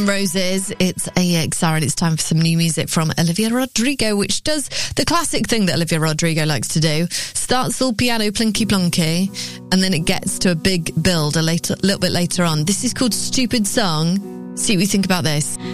Roses, it's AXR and it's time for some new music from Olivia Rodrigo, which does the classic thing that Olivia Rodrigo likes to do. Starts all piano plinky plonky and then it gets to a big build little bit later on. This is called Stupid Song. See what you think about this.